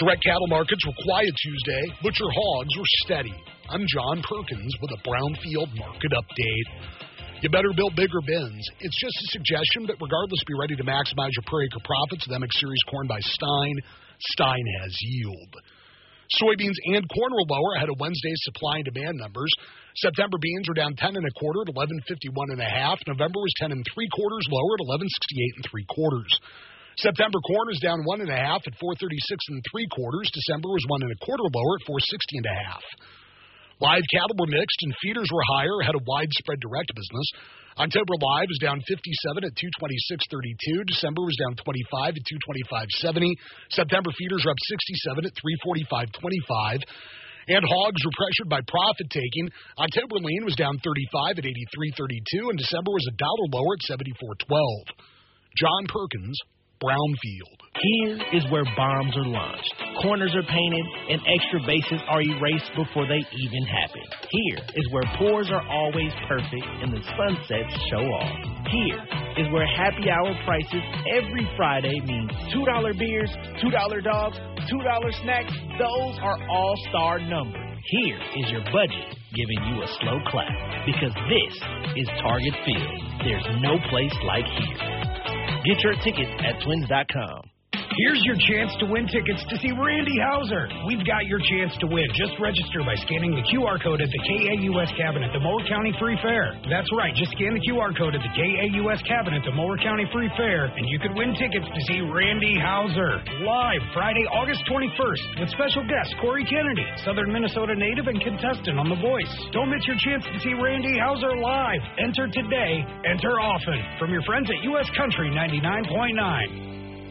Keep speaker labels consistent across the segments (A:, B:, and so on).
A: Direct cattle markets were quiet Tuesday. Butcher hogs were steady. I'm John Perkins with a Brownfield market update. You better build bigger bins. It's just a suggestion, but regardless, be ready to maximize your per acre profits with MX Series corn by Stein. Stein has yield. Soybeans and corn were lower ahead of Wednesday's supply and demand numbers. September beans were down 10 1/4 at 11.51 1/2. November was 10 3/4 lower at 11.68 3/4. September corn is down 1 1/2 at 4.36 3/4. December was 1 1/4 lower at 4.60 1/2. Live cattle were mixed and feeders were higher ahead of widespread direct business. October live is down 57 at 226.32. December was down 25 at 225.70. September feeders are up 67 at 345.25. And hogs were pressured by profit taking. October lean was down 35 at 83.32, and December was $1 lower at 74.12. John Perkins, Brownfield.
B: Here is where bombs are launched, corners are painted, and extra bases are erased before they even happen. Here is where pours are always perfect and the sunsets show off. Here is where happy hour prices every Friday means $2 beers, $2 dogs, $2 snacks. Those are all-star numbers. Here is your budget giving you a slow clap, because this is Target Field. There's no place like here. Get your tickets at twins.com.
C: Here's your chance to win tickets to see Randy Houser. We've got your chance to win. Just register by scanning the QR code at the KAUS cabin at the Mower County Free Fair. That's right. Just scan the QR code at the KAUS cabin at the Mower County Free Fair, and you could win tickets to see Randy Houser live Friday, August 21st, with special guest Corey Kennedy, Southern Minnesota native and contestant on The Voice. Don't miss your chance to see Randy Houser live. Enter today. Enter often. From your friends at U.S. Country 99.9.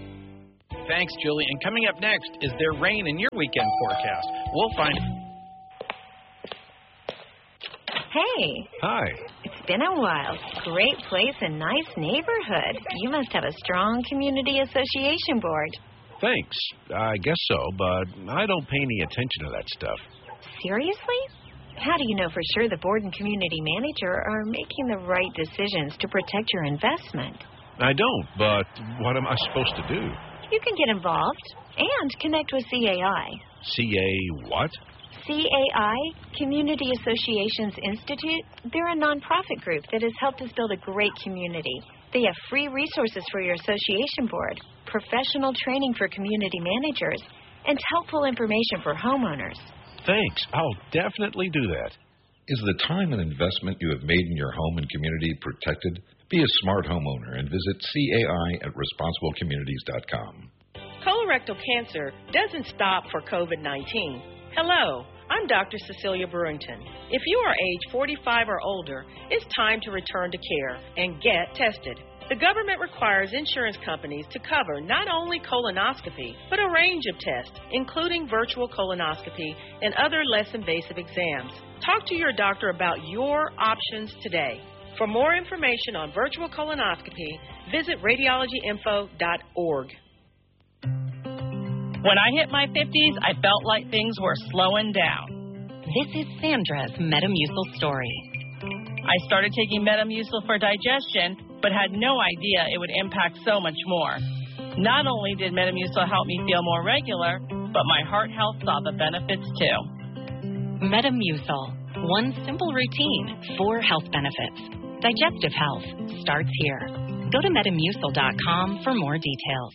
D: Thanks, Julie. And coming up next is there rain in your weekend forecast. We'll find...
E: Hey.
F: Hi.
E: It's been a while. Great place and nice neighborhood. You must have a strong community association board.
F: Thanks. I guess so, but I don't pay any attention to that stuff.
E: Seriously? How do you know for sure the board and community manager are making the right decisions to protect your investment?
F: I don't, but what am I supposed to do?
E: You can get involved and connect with CAI.
F: CA what?
E: CAI, Community Associations Institute. They're a nonprofit group that has helped us build a great community. They have free resources for your association board, professional training for community managers, and helpful information for homeowners.
F: Thanks. I'll definitely do that.
G: Is the time and investment you have made in your home and community protected? Be a smart homeowner and visit CAI at responsiblecommunities.com.
H: Colorectal cancer doesn't stop for COVID-19. Hello, I'm Dr. Cecilia Brewington. If you are age 45 or older, it's time to return to care and get tested. The government requires insurance companies to cover not only colonoscopy, but a range of tests, including virtual colonoscopy and other less invasive exams. Talk to your doctor about your options today. For more information on virtual colonoscopy, visit radiologyinfo.org.
I: When I hit my 50s, I felt like things were slowing down.
J: This is Sandra's Metamucil story.
I: I started taking Metamucil for digestion, but had no idea it would impact so much more. Not only did Metamucil help me feel more regular, but my heart health saw the benefits too.
J: Metamucil. One simple routine, 4 health benefits. Digestive health starts here. Go to Metamucil.com for more details.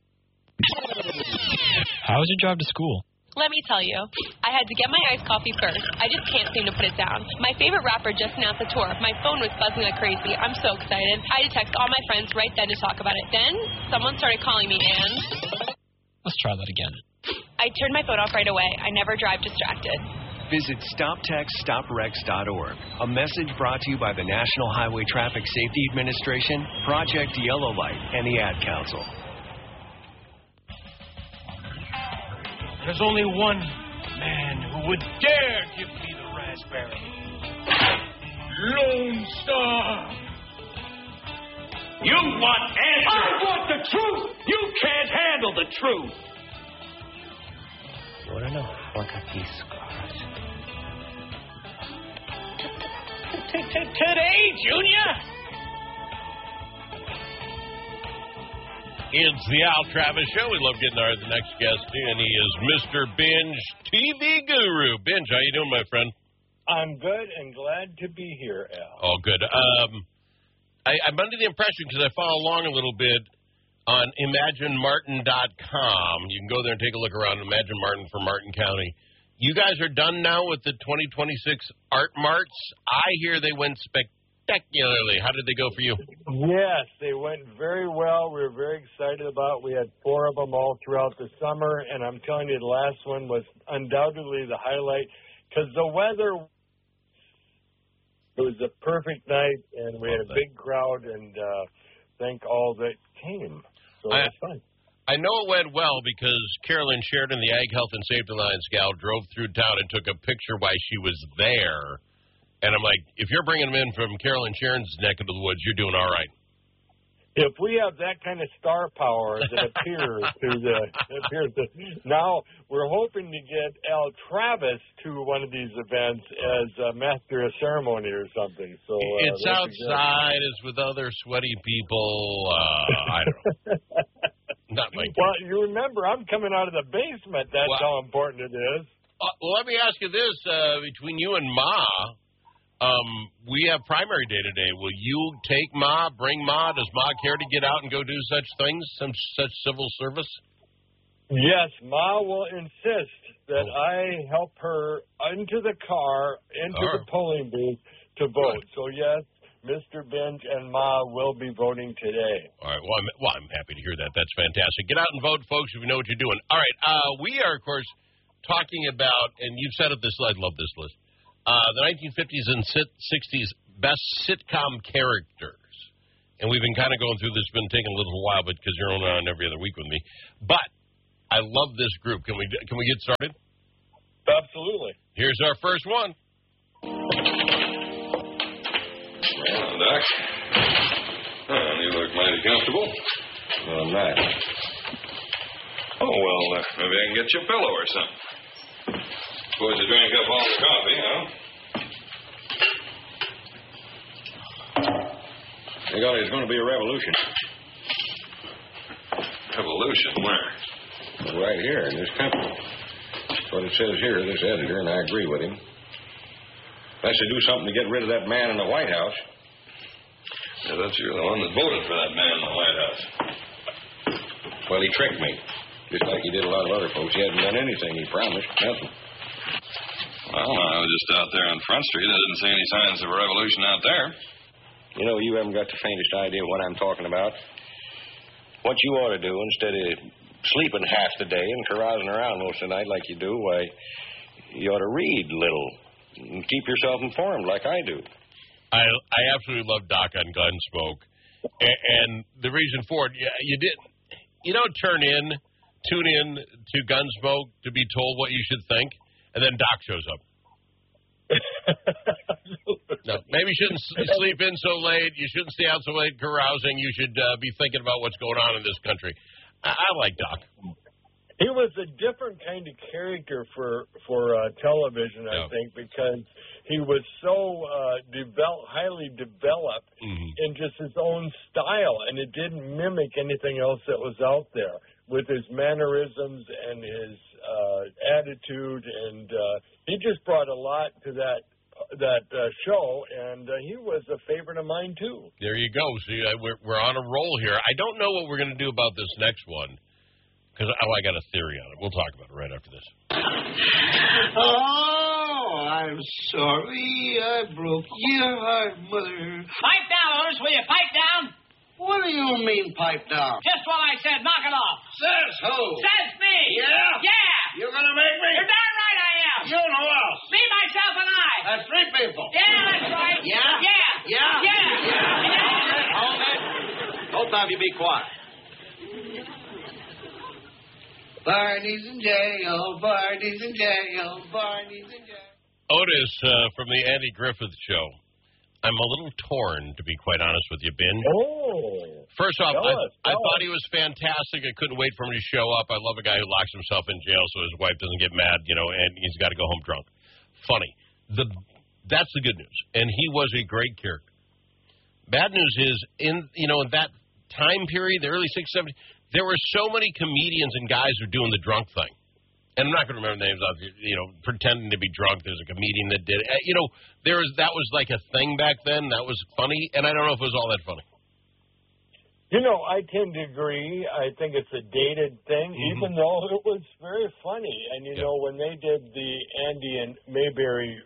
K: How was your drive to school?
L: Let me tell you, I had to get my iced coffee first. I just can't seem to put it down. My favorite rapper just announced a tour. My phone was buzzing like crazy. I'm so excited. I had to text all my friends right then to talk about it. Then someone started calling me and...
K: Let's try that again.
L: I turned my phone off right away. I never drive distracted.
M: Visit StopTextStopWrecks.org. A message brought to you by the National Highway Traffic Safety Administration, Project Yellow Light, and the Ad Council.
N: There's only one man who would dare give me the raspberry. Lone Star.
O: You want answers.
N: I want the truth.
O: You can't handle the truth.
N: You want to know how I got these scars? Today, Junior.
P: It's the Al Travis Show. We love getting our next guest in. He is Mr. Binge, TV Guru. Binge, how you doing, my friend?
Q: I'm good and glad to be here, Al.
P: Oh, good. I'm under the impression, because I follow along a little bit on ImagineMartin.com. You can go there and take a look around, Imagine Martin for Martin County. You guys are done now with the 2026 Art Marts. I hear they went spectacularly. How did they go for you?
Q: Yes, they went very well. We were very excited about it. We had 4 of them all throughout the summer, and I'm telling you, the last one was undoubtedly the highlight because the weather, it was a perfect night, and we had a big crowd, and thank all that came. So it was fun.
P: I know it went well because Carolyn Sheridan, the Ag Health and Safety Alliance gal, drove through town and took a picture while she was there. And I'm like, if you're bringing them in from Carolyn Sheridan's neck of the woods, you're doing all right.
Q: If we have that kind of star power that now we're hoping to get Al Travis to one of these events as a master of ceremony or something. So
P: it's outside, it's with other sweaty people. I don't know. Not like
Q: well, you remember, I'm coming out of the basement. That's how important it is.
P: Well, let me ask you this: between you and Ma. We have primary day today. Will you take Ma, bring Ma? Does Ma care to get out and go do such things, such civil service?
Q: Yes, Ma will insist that I help her into the car, into the polling booth to vote. Good. So, yes, Mr. Binge and Ma will be voting today.
P: All right. Well, I'm happy to hear that. That's fantastic. Get out and vote, folks, if you know what you're doing. All right. We are, of course, talking about, and you've said it this, I love this list, the 1950s and 60s best sitcom characters. And we've been kind of going through this. It's been taking a little while, but because you're only on every other week with me. But I love this group. Can we get started?
Q: Absolutely.
P: Here's our first one.
R: Well, Doc. You look mighty comfortable. Well, I'm not. Oh, well, maybe I can get you a pillow or something. Suppose you drank up all the coffee, huh? They thought there's going to be a revolution. Revolution? Where? Well, right here in this country. That's what it says here, this editor, and I agree with him. Unless they do something to get rid of that man in the White House. Yeah, that's you're the one that voted for that man in the White House. Well, he tricked me. Just like he did a lot of other folks. He hasn't done anything. He promised. Nothing. Well, I was just out there on Front Street. I didn't see any signs of a revolution out there. You know, you haven't got the faintest idea what I'm talking about. What you ought to do, instead of sleeping half the day and carousing around most of the night like you do, why, you ought to read a little and keep yourself informed like I do.
P: I absolutely love Doc on Gunsmoke. And the reason for it, you don't tune in to Gunsmoke to be told what you should think. And then Doc shows up. No, maybe you shouldn't sleep in so late. You shouldn't stay out so late carousing. You should be thinking about what's going on in this country. I like Doc.
Q: He was a different kind of character for television, I think, because he was so highly developed in just his own style, and it didn't mimic anything else that was out there with his mannerisms and his attitude, and he just brought a lot to that show, and he was a favorite of mine too.
P: There you go. See, we're on a roll here. I don't know what we're going to do about this next one because I got a theory on it. We'll talk about it right after this.
S: Oh, I'm sorry I broke your heart, Mother.
T: Pipe down, Otis. Will you pipe down?
S: What do you mean, pipe down?
T: Just what I said. Knock it off.
S: Says who?
T: Says me.
S: Yeah?
T: Yeah.
S: You're going to make me?
T: You're darn right I am.
S: You and who else?
T: Me, myself, and I.
S: That's 3 people.
T: Yeah, that's right.
S: Yeah?
T: Yeah.
S: Yeah?
T: Yeah.
S: Hold it. Both of you be quiet. Barney's in jail, Barney's in jail, Barney's in jail.
P: Otis from the Andy Griffith Show. I'm a little torn, to be quite honest with you, Ben.
Q: Oh.
P: First off, I thought he was fantastic. I couldn't wait for him to show up. I love a guy who locks himself in jail so his wife doesn't get mad, and he's got to go home drunk. Funny. That's the good news. And he was a great character. Bad news is, in that time period, the early 60s, 70s, There were so many comedians and guys who were doing the drunk thing. And I'm not going to remember the names of, pretending to be drunk. There's a comedian that did it. That was like a thing back then. That was funny, and I don't know if it was all that funny.
Q: I tend to agree. I think it's a dated thing, even though it was very funny. And, when they did the Andy and Mayberry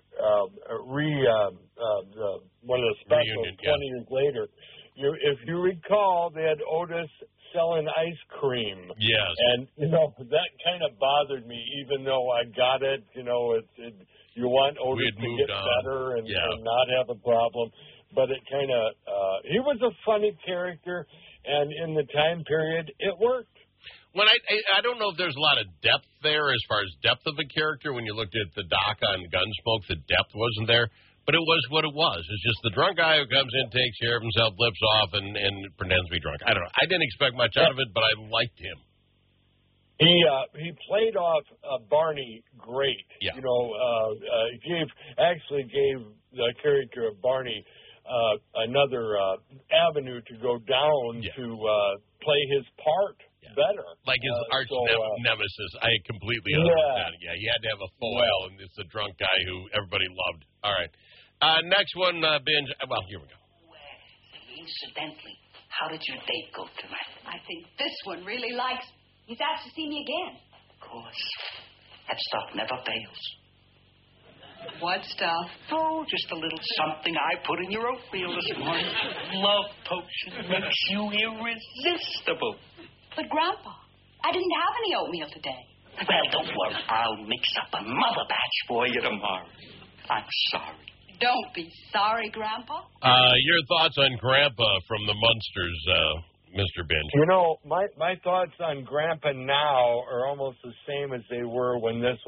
Q: one of the specials
P: Reunion,
Q: 20 years later, if you recall, they had Otis selling ice cream.
P: Yes.
Q: And, that kind of bothered me, even though I got it. You want Otis to get better and not have a problem. But it kind of, he was a funny character, and in the time period, it worked.
P: When I don't know if there's a lot of depth there as far as depth of a character. When you looked at the Doc on Gunsmoke, the depth wasn't there. But it was what it was. It's just the drunk guy who comes in, takes care of himself, flips off, and pretends to be drunk. I don't know. I didn't expect much out of it, but I liked him.
Q: He played off Barney great.
P: Yeah.
Q: Gave the character of Barney another avenue to go down to play his part better.
P: Like his arch nemesis. I completely understand. Yeah, he had to have a foil, and it's a drunk guy who everybody loved. All right. Next one, Binge. Well, here we go.
U: Incidentally, how did your date go tonight?
V: I think this one really likes me. He's asked to see me again.
U: Of course. That stuff never fails.
V: What stuff?
U: Oh, just a little something I put in your oatmeal this morning. Love potion makes you irresistible.
V: But, Grandpa, I didn't have any oatmeal today.
U: Well, don't worry. I'll mix up another batch for you tomorrow. I'm sorry.
V: Don't be sorry, Grandpa.
P: Your thoughts on Grandpa from the Munsters, Mr. Binge?
Q: My thoughts on Grandpa now are almost the same as they were when this